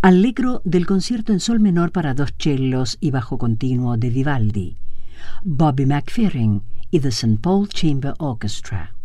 Allegro del concierto en sol menor para dos cellos y bajo continuo de Vivaldi, Bobby McFerrin y The St. Paul Chamber Orchestra.